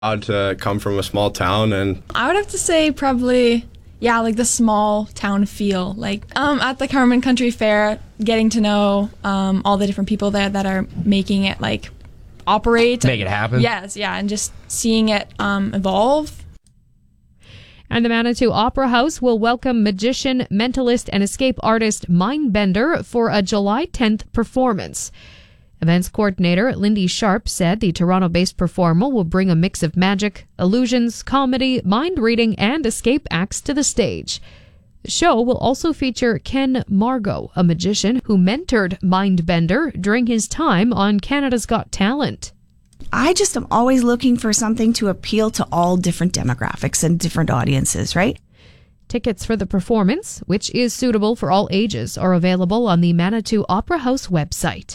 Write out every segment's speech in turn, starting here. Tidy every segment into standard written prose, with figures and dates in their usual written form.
Proud to come from a small town, and I would have to say probably, yeah, like the small town feel. Like at the Carmen Country Fair, getting to know all the different people there that are making it like operate. Make it happen. Yes, yeah, and just seeing it evolve. And the Manitou Opera House will welcome magician, mentalist, and escape artist Mindbender for a July 10th performance. Events coordinator Lindy Sharp said the Toronto-based performer will bring a mix of magic, illusions, comedy, mind reading, and escape acts to the stage. The show will also feature Ken Margot, a magician who mentored Mindbender during his time on Canada's Got Talent. I just am always looking for something to appeal to all different demographics and different audiences, right? Tickets for the performance, which is suitable for all ages, are available on the Manitou Opera House website.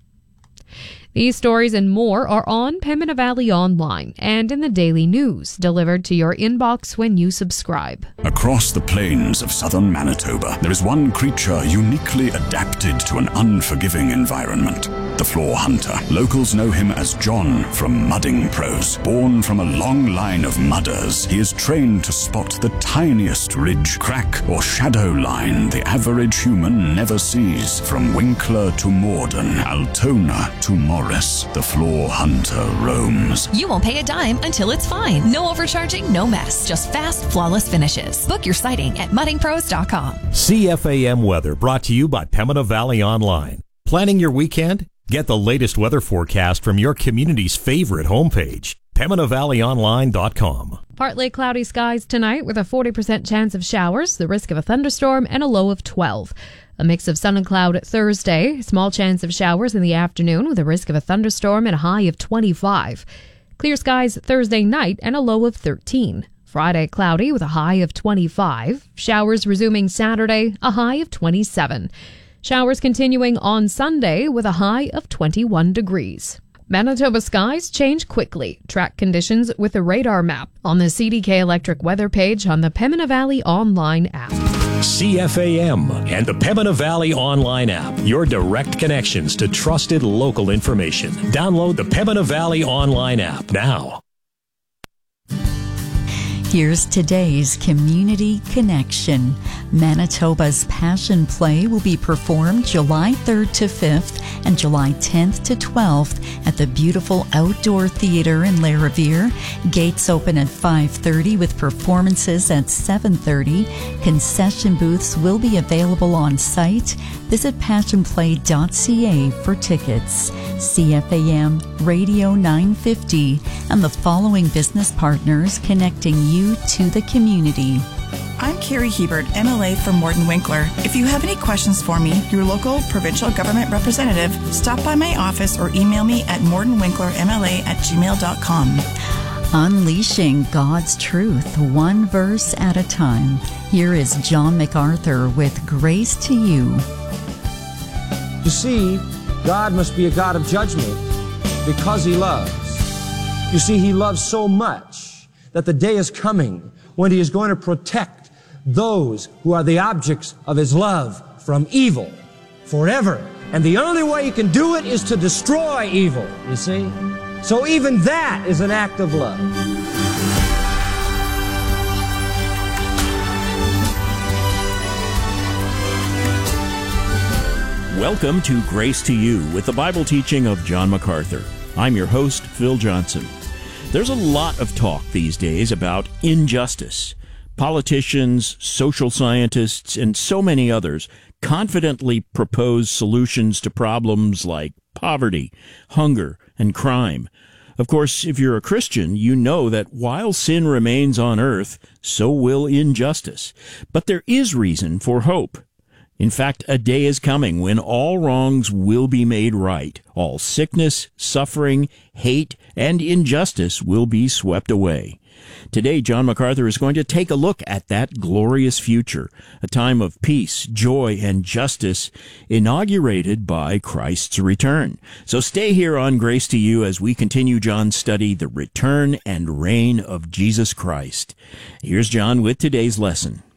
These stories and more are on Pembina Valley Online and in the Daily News, delivered to your inbox when you subscribe. Across the plains of southern Manitoba, there is one creature uniquely adapted to an unforgiving environment. The floor hunter. Locals know him as John from Mudding Pros. Born from a long line of mudders, he is trained to spot the tiniest ridge, crack, or shadow line the average human never sees. From Winkler to Morden, Altona to Morris, the floor hunter roams. You won't pay a dime until it's fine. No overcharging, no mess. Just fast, flawless finishes. Book your sighting at muddingpros.com. CFAM weather brought to you by Pembina Valley Online. Planning your weekend? Get the latest weather forecast from your community's favorite homepage, PembinaValleyOnline.com. Partly cloudy skies tonight with a 40% chance of showers, the risk of a thunderstorm, and a low of 12. A mix of sun and cloud Thursday, small chance of showers in the afternoon with a risk of a thunderstorm and a high of 25. Clear skies Thursday night and a low of 13. Friday cloudy with a high of 25. Showers resuming Saturday, a high of 27. Showers continuing on Sunday with a high of 21 degrees. Manitoba skies change quickly. Track conditions with a radar map on the CDK Electric weather page on the Pembina Valley Online app. CFAM and the Pembina Valley Online app. Your direct connections to trusted local information. Download the Pembina Valley Online app now. Here's today's Community Connection. Manitoba's Passion Play will be performed July 3rd to 5th and July 10th to 12th at the beautiful Outdoor Theatre in Larivire. Gates open at 5:30 with performances at 7:30. Concession booths will be available on site. Visit passionplay.ca for tickets. CFAM Radio 950 and the following business partners connecting you to the community. I'm Carrie Hebert, MLA from Morden Winkler. If you have any questions for me, your local provincial government representative, stop by my office or email me at mordenwinklermla@gmail.com. Unleashing God's truth, one verse at a time. Here is John MacArthur with Grace to You. You see, God must be a God of judgment because He loves. You see, He loves so much that the day is coming when He is going to protect those who are the objects of His love from evil forever. And the only way He can do it is to destroy evil, you see? So even that is an act of love. Welcome to Grace to You with the Bible teaching of John MacArthur. I'm your host, Phil Johnson. There's a lot of talk these days about injustice. Politicians, social scientists, and so many others confidently propose solutions to problems like poverty, hunger, and crime. Of course, if you're a Christian, you know that while sin remains on earth, so will injustice. But there is reason for hope. In fact, a day is coming when all wrongs will be made right. All sickness, suffering, hate, and injustice will be swept away. Today, John MacArthur is going to take a look at that glorious future, a time of peace, joy, and justice inaugurated by Christ's return. So stay here on Grace to You as we continue John's study, The Return and Reign of Jesus Christ. Here's John with today's lesson.